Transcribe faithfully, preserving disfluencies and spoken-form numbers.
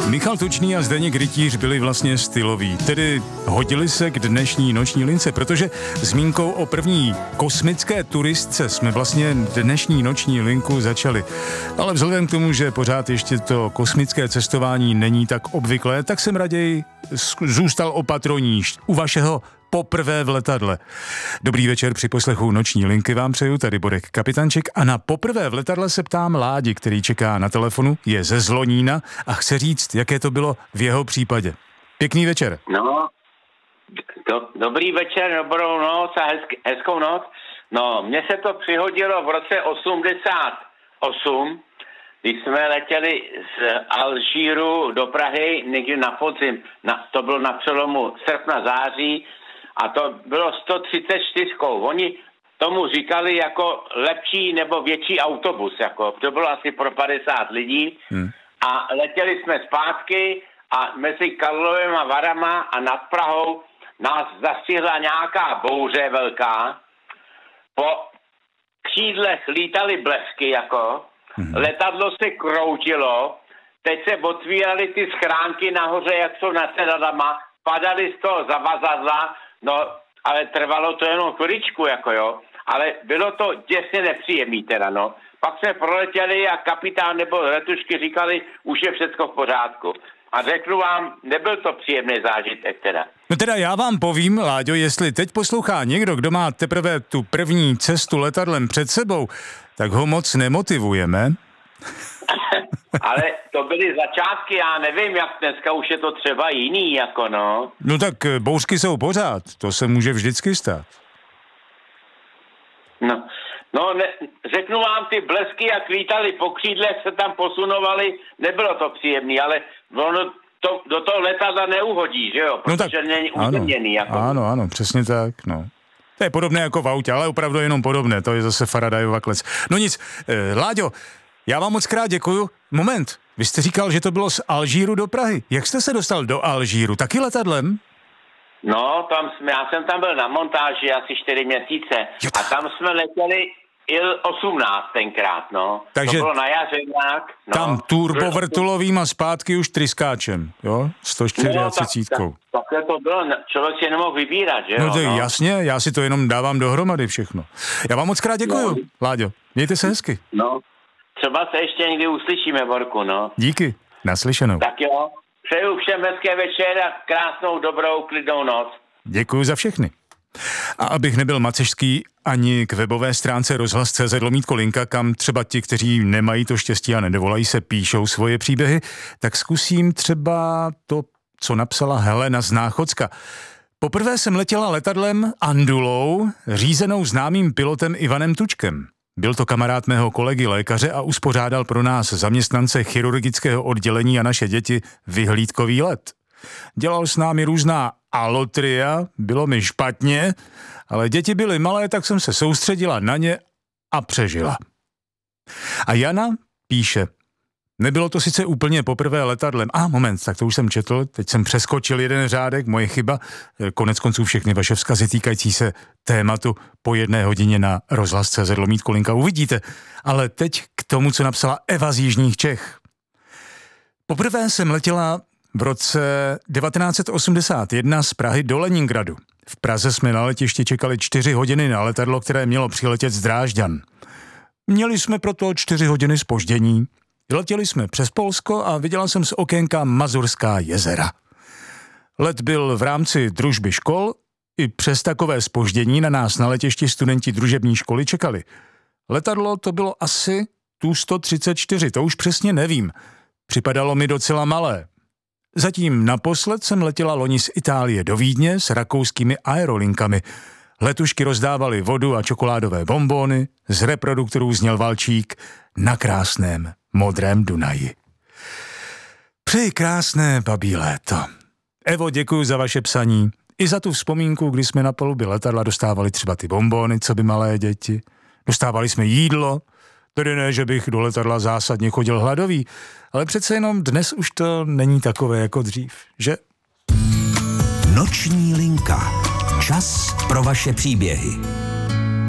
Michal Tučný a Zdeněk Rytíř byli vlastně styloví, tedy hodili se k dnešní noční lince, protože zmínkou o první kosmické turistce jsme vlastně dnešní noční linku začali. Ale vzhledem k tomu, že pořád ještě to kosmické cestování není tak obvyklé, tak jsem raději zůstal opatroníž u vašeho poprvé v letadle. Dobrý večer při poslechu noční linky vám přeju, tady Borek Kapitanček a na poprvé v letadle se ptám Ládi, který čeká na telefonu, je ze Zlonína a chce říct, jaké to bylo v jeho případě. Pěkný večer. No, do, dobrý večer, dobrou noc a hezky, hezkou noc. No, mně se to přihodilo v roce osmdesát osm, když jsme letěli z Alžíru do Prahy někdy na podzim, na, to bylo na přelomu srpna září, a to bylo sto třicet čtyři. Oni tomu říkali jako lepší nebo větší autobus, jako to bylo asi pro padesát lidí. Hmm. A letěli jsme zpátky a mezi Karlovem a Varama a nad Prahou nás zastihla nějaká bouře velká. Po křídlech lítaly blesky, jako hmm. letadlo se kroutilo, teď se otvíraly ty schránky nahoře, jak jsou nad sedadlama, padaly z toho zavazadla. No, ale trvalo to jenom chviličku, jako jo, ale bylo to děsně nepříjemný teda, no. Pak jsme proletěli a kapitán nebo letušky říkali, už je všecko v pořádku. A řeknu vám, nebyl to příjemný zážitek teda. No teda já vám povím, Láďo, jestli teď poslouchá někdo, kdo má teprve tu první cestu letadlem před sebou, tak ho moc nemotivujeme. Ale to byly začátky, já nevím, jak dneska už je to třeba jiný, jako no. No tak bouřky jsou pořád, to se může vždycky stát. No, no ne, řeknu vám, ty blesky, jak lítali po křídlech, se tam posunovali, nebylo to příjemný, ale ono to, do toho letadla neuhodí, že jo, no protože tak, není uzemněný. Jako. Ano, ano, přesně tak, no. To je podobné jako v autě, ale opravdu jenom podobné, to je zase Faradayova klec. No nic, eh, Láďo, já vám moc krát děkuju. Moment, vy jste říkal, že to bylo z Alžíru do Prahy. Jak jste se dostal do Alžíru? Taky letadlem? No, tam jsme, já jsem tam byl na montáži asi čtyři měsíce jo, a tam jsme letěli I L osmnáct tenkrát, no. Takže to bylo na jaře nějak. No. Tam turbovrtulovým a zpátky už tryskáčem, jo? sto čtyřicet. No, tak, tak, takhle to bylo, člověk si nemohl vybírat, že jo? No to je no. jasně, já si to jenom dávám dohromady všechno. Já vám moc krát děkuju, no. Láďo, mějte se hezky. No. Třeba se ještě někdy uslyšíme, Borku, no. Díky, naslyšenou. Tak jo, přeju všem hezké večer a krásnou, dobrou, klidnou noc. Děkuju za všechny. A abych nebyl macešský ani k webové stránce rozhlas tečka cé zet lomítko linka, kam třeba ti, kteří nemají to štěstí a nedovolají se, píšou svoje příběhy, tak zkusím třeba to, co napsala Helena z Náchodska. Poprvé jsem letěla letadlem Andulou, řízenou známým pilotem Ivanem Tučkem. Byl to kamarád mého kolegy lékaře a uspořádal pro nás zaměstnance chirurgického oddělení a naše děti vyhlídkový let. Dělal s námi různá alotria, bylo mi špatně, ale děti byly malé, tak jsem se soustředila na ně a přežila. A Jana píše, nebylo to sice úplně poprvé letadlem. A ah, moment, tak to už jsem četl, teď jsem přeskočil jeden řádek, moje chyba. Konec konců všechny vaše vzkazy týkající se tématu po jedné hodině na rozhlas tečka cé zet lomítko linka uvidíte. Ale teď k tomu, co napsala Eva z Jižních Čech. Poprvé jsem letěla v roce devatenáct set osmdesát jedna z Prahy do Leningradu. V Praze jsme na letišti čekali čtyři hodiny na letadlo, které mělo přiletět z Drážďan. Měli jsme proto čtyři hodiny zpoždění. Letěli jsme přes Polsko a viděla jsem z okénka Mazurská jezera. Let byl v rámci družby škol, i přes takové zpoždění na nás na letišti studenti družební školy čekali. Letadlo to bylo asi tu sto třicet čtyři, to už přesně nevím. Připadalo mi docela malé. Zatím naposled jsem letěla loni z Itálie do Vídně s rakouskými aerolinkami. Letušky rozdávaly vodu a čokoládové bonbóny, z reproduktorů zněl valčík na krásném modrém Dunaji. Přeji krásné babí léto. Evo, děkuji za vaše psaní. I za tu vzpomínku, kdy jsme na palubě letadla dostávali třeba ty bonbóny, co by malé děti. Dostávali jsme jídlo, tedy ne, že bych do letadla zásadně chodil hladový, ale přece jenom dnes už to není takové jako dřív, že? Noční linka. Čas pro vaše příběhy.